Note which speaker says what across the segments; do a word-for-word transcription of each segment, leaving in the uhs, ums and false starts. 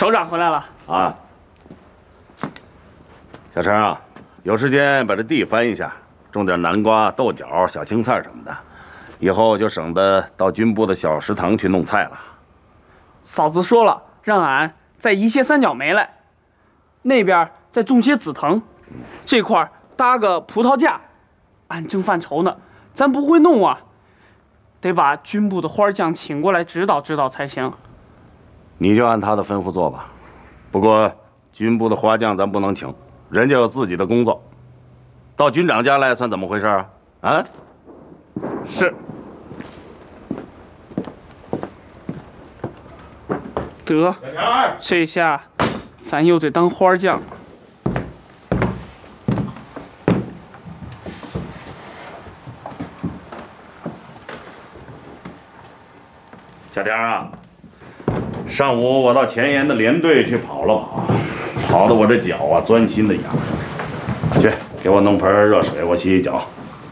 Speaker 1: 首长回来了
Speaker 2: 啊。小陈啊，有时间把这地翻一下，种点南瓜、豆角、小青菜什么的，以后就省得到军部的小食堂去弄菜了。
Speaker 1: 嫂子说了，让俺再移些三角梅来，那边再种些紫藤，这块搭个葡萄架。俺正犯愁呢，咱不会弄啊，得把军部的花匠请过来指导指导才行。
Speaker 2: 你就按他的吩咐做吧。不过军部的花匠咱不能请，人家有自己的工作。到军长家来算怎么回事啊？啊？
Speaker 1: 是。得，这下咱又得当花匠。
Speaker 2: 小田啊，上午我到前沿的连队去跑了跑，跑得我这脚啊钻心的痒。去，给我弄盆热水，我洗洗脚。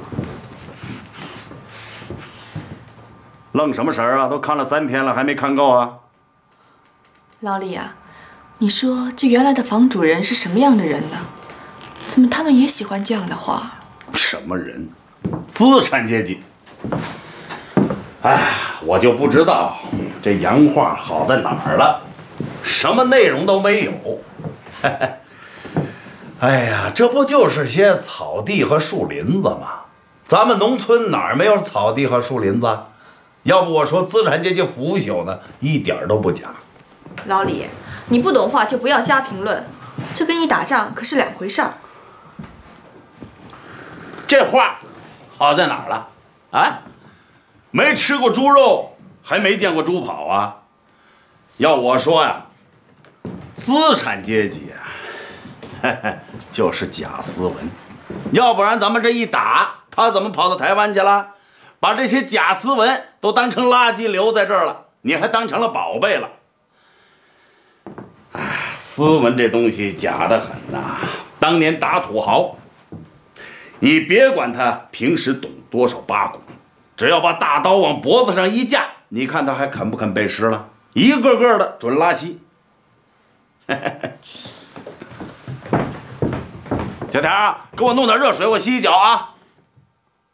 Speaker 2: 愣什么神儿啊？都看了三天了，还没看够啊？
Speaker 3: 老李啊，你说这原来的房主人是什么样的人呢？怎么他们也喜欢这样的画？
Speaker 2: 什么人？资产阶级。哎，我就不知道这洋画好在哪儿了，什么内容都没有。哎呀，这不就是些草地和树林子吗？咱们农村哪儿没有草地和树林子？要不我说资产阶级腐朽呢，一点都不假。
Speaker 3: 老李，你不懂画就不要瞎评论，这跟你打仗可是两回事儿。
Speaker 2: 这画好在哪儿了？啊？没吃过猪肉，还没见过猪跑啊！要我说呀，资产阶级啊，嘿嘿，就是假斯文，要不然咱们这一打，他怎么跑到台湾去了？把这些假斯文都当成垃圾留在这儿了，你还当成了宝贝了。哎，斯文这东西假得很呐！当年打土豪，你别管他平时懂多少八股。只要把大刀往脖子上一架，你看他还肯不肯背诗了？一个个的准拉稀。小田啊，给我弄点热水，我洗洗脚啊。